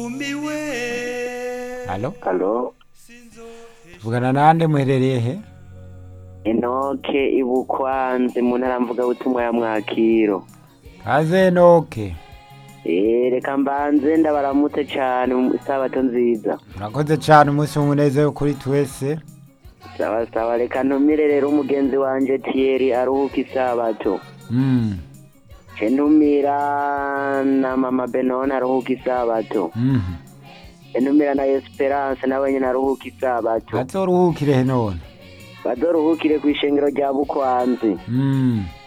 Halo, Halo, tuvugana nande muherereye he? Enoke ibukwanze mu ntara mvugabutumwa ya Mwakiro. Kaze Enoke. Reka mbanze ndabaramutse cane mu isabato nziza. Murakoze cane umunsi w'umunezero kuri twese. Sawa sawa, reka ntumire rero umugenzi wanje Thierry aruhuka isabato. Ntumira na mama Benona aruhuka isabato. Ntumira na Esperance nawe nyene aruhuka isabato. Azoruhukire he none? Bazoruhukire kw'ishengero rya Bukwanzi.